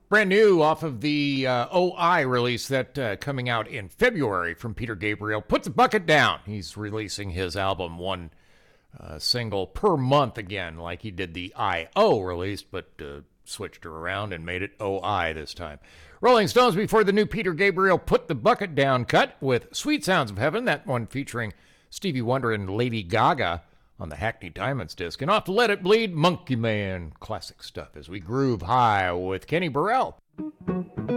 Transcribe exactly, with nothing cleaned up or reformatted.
Brand new off of the uh, O I release that uh, coming out in February from Peter Gabriel. Put the bucket down. He's releasing his album one uh, single per month again, like he did the I O release, but uh, switched her around and made it O I this time. Rolling Stones before the new Peter Gabriel Put the Bucket Down cut with Sweet Sounds of Heaven, that one featuring Stevie Wonder and Lady Gaga on the Hackney Diamonds disc. And off to Let It Bleed, Monkey Man. Classic stuff as we groove high with Kenny Burrell.